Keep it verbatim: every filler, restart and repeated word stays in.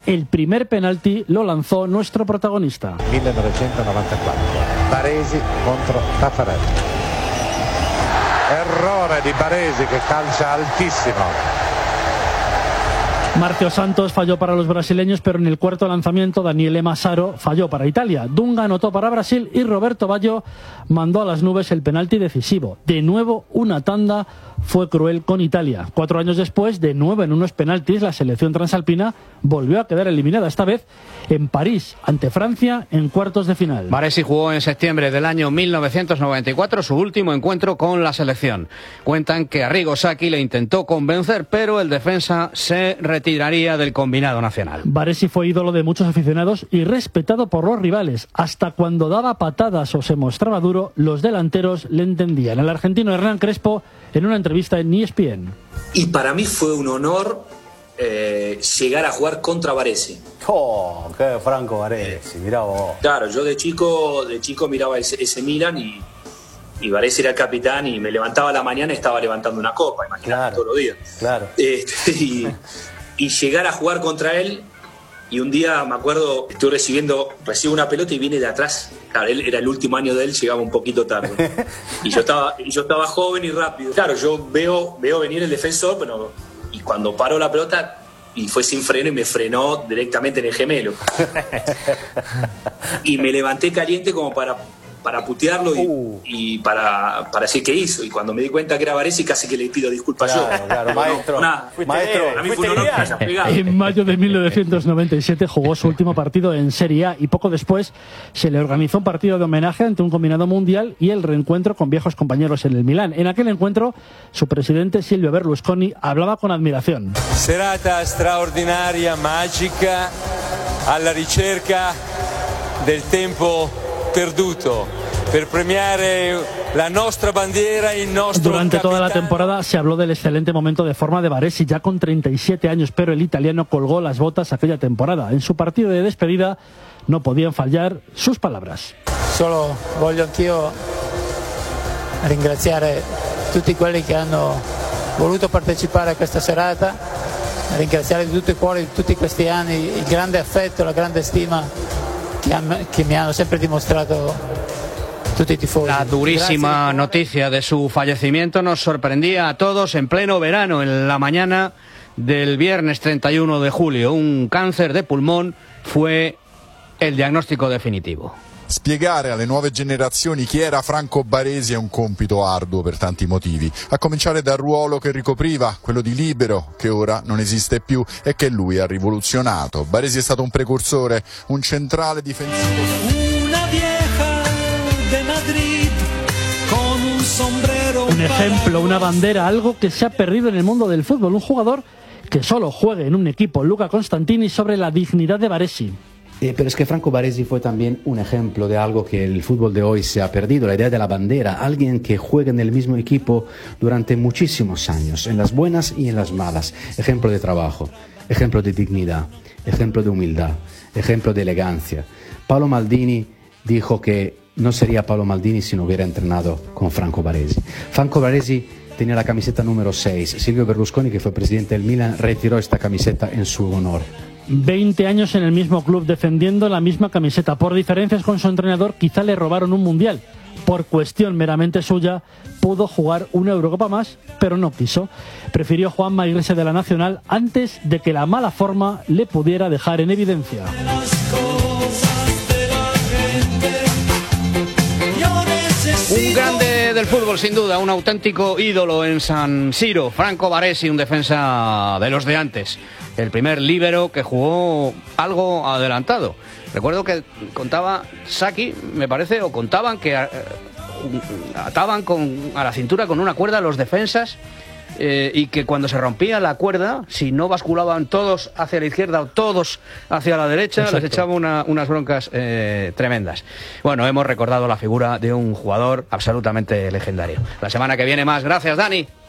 El primer penalti lo lanzó nuestro protagonista. mil novecientos noventa y cuatro. Baresi contro Taffarel. Errore di Baresi che calcia altissimo. Marcio Santos falló para los brasileños, pero en el cuarto lanzamiento Daniele Massaro falló para Italia. Dunga anotó para Brasil y Roberto Baggio mandó a las nubes el penalti decisivo. De nuevo, una tanda fue cruel con Italia. Cuatro años después, de nuevo en unos penaltis, la selección transalpina volvió a quedar eliminada, esta vez en París, ante Francia, en cuartos de final. Baresi jugó en septiembre del año mil novecientos noventa y cuatro su último encuentro con la selección. Cuentan que Arrigo Sacchi le intentó convencer, pero el defensa se retiraría del combinado nacional. Baresi fue ídolo de muchos aficionados y respetado por los rivales. Hasta cuando daba patadas o se mostraba duro, los delanteros le entendían. El argentino Hernán Crespo, en una entrevista en E S P N. Y para mí fue un honor eh, llegar a jugar contra Baresi. Oh, qué Franco Baresi, mirá vos. Claro, yo de chico, de chico miraba ese, ese Milan y, y Baresi era el capitán y me levantaba a la mañana y estaba levantando una copa, imagínate, claro, todos los días. Claro. Este, y, y llegar a jugar contra él, y un día me acuerdo, estoy recibiendo, recibo una pelota y viene de atrás. Claro, él era el último año de él, llegaba un poquito tarde. Y yo estaba, y yo estaba joven y rápido. Claro, yo veo, veo venir el defensor, pero, y cuando paró la pelota, y fue sin freno y me frenó directamente en el gemelo. Y me levanté caliente como para, para putearlo y, uh. y para, para decir qué hizo. Y cuando me di cuenta que era Baresi, casi que le pido disculpas claro, yo. Claro, maestro. Nada, maestro, a mí fue un honor que hayas pegado. En mayo de mil novecientos noventa y siete jugó su último partido en Serie A y poco después se le organizó un partido de homenaje ante un combinado mundial y el reencuentro con viejos compañeros en el Milán. En aquel encuentro, su presidente Silvio Berlusconi hablaba con admiración. Serata straordinaria, mágica, alla ricerca del tempo perduto. Per premiare la nostra bandiera y nuestro Durante capitano. toda la temporada se habló del excelente momento de forma de Baresi, ya con treinta y siete años, pero el italiano colgó las botas aquella temporada. En su partido de despedida no podían fallar sus palabras. Solo voglio anch'io ringraziare tutti quelli che hanno voluto partecipare a questa serata, ringraziare di tutto il cuore di tutti questi anni il grande affetto, la grande stima che, han, che mi hanno sempre dimostrato. La durísima noticia de su fallecimiento nos sorprendía a todos en pleno verano, en la mañana del viernes treinta y uno de julio. Un cáncer de pulmón fue el diagnóstico definitivo. Spiegare alle nuove generazioni chi era Franco Baresi è un compito arduo per tanti motivi, a cominciare dal ruolo che ricopriva, quello di libero, che ora non esiste più e che lui ha rivoluzionato. Baresi è stato un precursore, un centrale difensivo. Un ejemplo, una bandera, algo que se ha perdido en el mundo del fútbol. Un jugador que solo juegue en un equipo, Luca Constantini, sobre la dignidad de Baresi. Eh, pero es que Franco Baresi fue también un ejemplo de algo que el fútbol de hoy se ha perdido, la idea de la bandera, alguien que juegue en el mismo equipo durante muchísimos años, en las buenas y en las malas. Ejemplo de trabajo, ejemplo de dignidad, ejemplo de humildad, ejemplo de elegancia. Paolo Maldini dijo que no sería Paolo Maldini si no hubiera entrenado con Franco Baresi. Franco Baresi tenía la camiseta número seis. Silvio Berlusconi, que fue presidente del Milan, retiró esta camiseta en su honor. veinte años en el mismo club defendiendo la misma camiseta. Por diferencias con su entrenador, quizá le robaron un mundial. Por cuestión meramente suya, pudo jugar una Eurocopa más, pero no quiso. Prefirió Juanma Iglesia de la Nacional antes de que la mala forma le pudiera dejar en evidencia. Un grande del fútbol, sin duda, un auténtico ídolo en San Siro. Franco Baresi, un defensa de los de antes. El primer líbero que jugó algo adelantado. Recuerdo que contaba Sacchi, me parece, o contaban que eh, ataban con, a la cintura con una cuerda a los defensas eh, y que cuando se rompía la cuerda, si no basculaban todos hacia la izquierda o todos hacia la derecha, exacto, les echaba una, unas broncas eh, tremendas. Bueno, hemos recordado la figura de un jugador absolutamente legendario. La semana que viene más. Gracias, Dani.